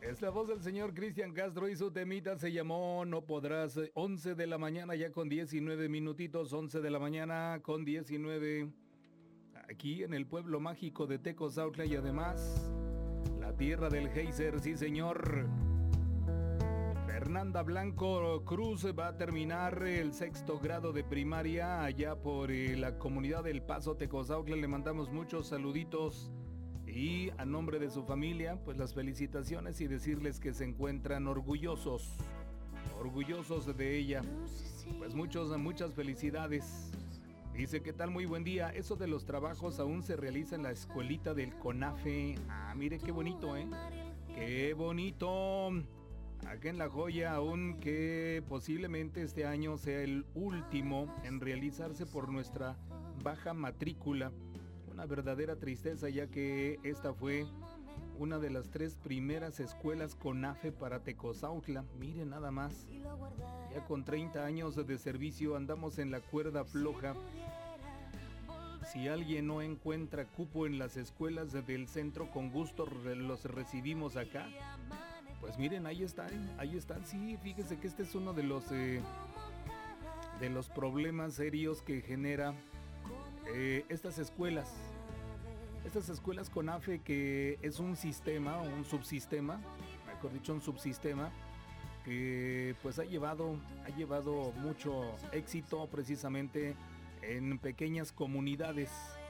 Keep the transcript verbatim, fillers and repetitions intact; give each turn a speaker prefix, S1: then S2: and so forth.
S1: Es la voz del señor Cristian Castro y su temita se llamó No Podrás. once de la mañana ya con diecinueve minutitos, once de la mañana con diecinueve. Aquí en el pueblo mágico de Tecozautla y además la tierra del geyser, sí señor. Fernanda Blanco Cruz va a terminar el sexto grado de primaria allá por eh, la comunidad del Paso Tecozautla. Le mandamos muchos saluditos y a nombre de su familia, pues las felicitaciones y decirles que se encuentran orgullosos, orgullosos de ella. Pues muchos, muchas felicidades. Dice, ¿qué tal? Muy buen día. Eso de los trabajos aún se realiza en la escuelita del CONAFE. Ah, mire qué bonito, ¿eh? Qué bonito. Acá en La Joya, aunque posiblemente este año sea el último en realizarse por nuestra baja matrícula. Una verdadera tristeza, ya que esta fue una de las tres primeras escuelas CONAFE para Tecozautla. Mire nada más. Ya con treinta años de servicio andamos en la cuerda floja. Si alguien no encuentra cupo en las escuelas del centro, con gusto los recibimos acá. Pues miren, ahí están, ahí están. Sí, fíjese que este es uno de los eh, de los problemas serios que genera eh, estas escuelas. Estas escuelas CONAFE, que es un sistema, un subsistema, mejor dicho, un subsistema que pues ha llevado, ha llevado mucho éxito precisamente en pequeñas comunidades.